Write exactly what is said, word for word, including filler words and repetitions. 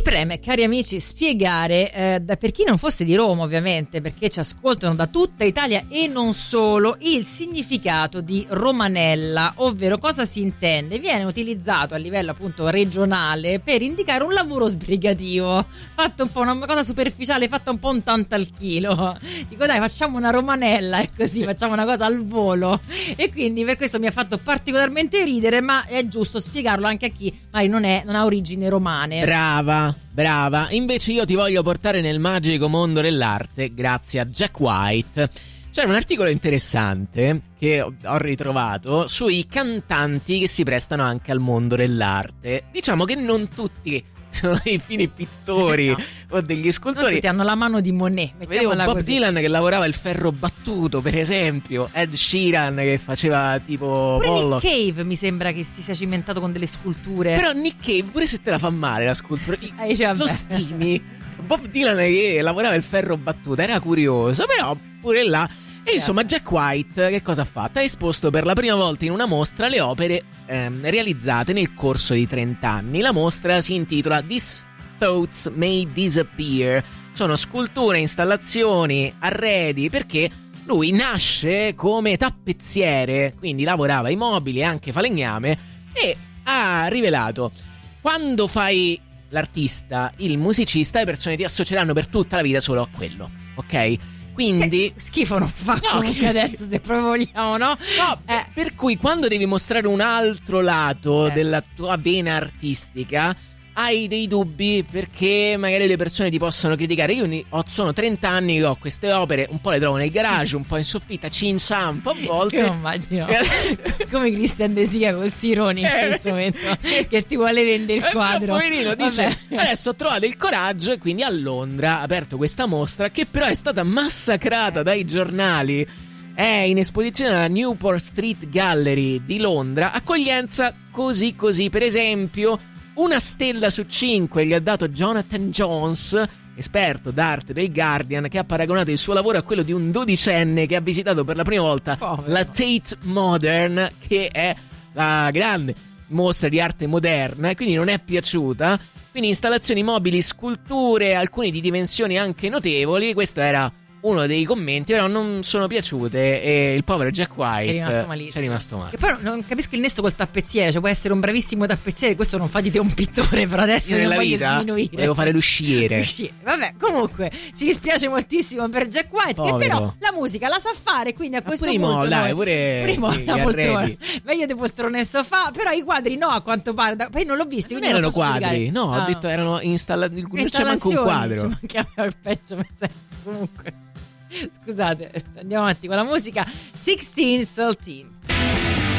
Mi preme, cari amici, spiegare eh, da, per chi non fosse di Roma, ovviamente, perché ci ascoltano da tutta Italia e non solo, il significato di romanella, ovvero cosa si intende. Viene utilizzato a livello appunto regionale per indicare un lavoro sbrigativo, fatto un po' una cosa superficiale, fatta un po' un tanto al chilo. Dico dai, facciamo una romanella e così facciamo una cosa al volo, e quindi per questo mi ha fatto particolarmente ridere, ma è giusto spiegarlo anche a chi magari non, è, non ha origini romane. Brava. Brava, invece io ti voglio portare nel magico mondo dell'arte grazie a Jack White. C'era un articolo interessante che ho ritrovato sui cantanti che si prestano anche al mondo dell'arte. Diciamo che non tutti sono dei fini pittori no. o degli scultori. Non tutti hanno la mano di Monet. Vedevo Bob così. Dylan che lavorava il ferro battuto, per esempio. Ed Sheeran che faceva tipo pure Pollock. Nick Cave mi sembra che si sia cimentato con delle sculture. Però Nick Cave, pure se te la fa male la scultura, eh, cioè, lo stimi. Bob Dylan che lavorava il ferro battuto era curioso, però pure là. E insomma Jack White che cosa ha fatto? Ha esposto per la prima volta in una mostra le opere ehm, realizzate nel corso di trenta anni. La mostra si intitola These Thoughts May Disappear. Sono sculture, installazioni, arredi, perché lui nasce come tappezziere, quindi lavorava i mobili, anche falegname, e ha rivelato: quando fai l'artista, il musicista, le persone ti associeranno per tutta la vita solo a quello, ok? Quindi eh, schifo non faccio no, comunque adesso schifo. Se proprio vogliamo, no? No, eh. per cui quando devi mostrare un altro lato eh. della tua vena artistica hai dei dubbi, perché magari le persone ti possono criticare. Io ho, sono trenta anni che ho queste opere, un po' le trovo nel garage, un po' in soffitta, cin ciampo a volte. Io immagino come Christian De Sica col Sironi in eh. questo momento che ti vuole vendere il quadro. Eh, poverino dice: adesso ho trovato il coraggio, e quindi a Londra ha aperto questa mostra che però è stata massacrata dai giornali. È in esposizione alla Newport Street Gallery di Londra. Accoglienza così così. Per esempio, una stella su cinque gli ha dato Jonathan Jones, esperto d'arte del Guardian, che ha paragonato il suo lavoro a quello di un dodicenne che ha visitato per la prima volta Povero. la Tate Modern, che è la grande mostra di arte moderna, e quindi non è piaciuta. Quindi installazioni mobili, sculture, alcune di dimensioni anche notevoli. Questo era uno dei commenti, però non sono piaciute, e il povero Jack White è rimasto malissimo. È rimasto male. E poi non capisco il nesso col tappezziere, cioè può essere un bravissimo tappezziere, questo non fa di te un pittore, però adesso nella non voglio vita sminuire. Volevo fare l'usciere. Vabbè, comunque ci dispiace moltissimo per Jack White, povero. Che però la musica la sa fare, quindi a questo primo, punto dai, noi, pure primo gli la poltrona, arredi. meglio di poltrone e sofà, però i quadri no, a quanto pare. Poi non l'ho visti, non quindi erano non posso quadri, spiegare. no, ah. ho detto erano installati, non c'è manco un quadro. Ci mancava il peggio, mi sento comunque. Scusate, andiamo avanti con la musica. sixteen thirteen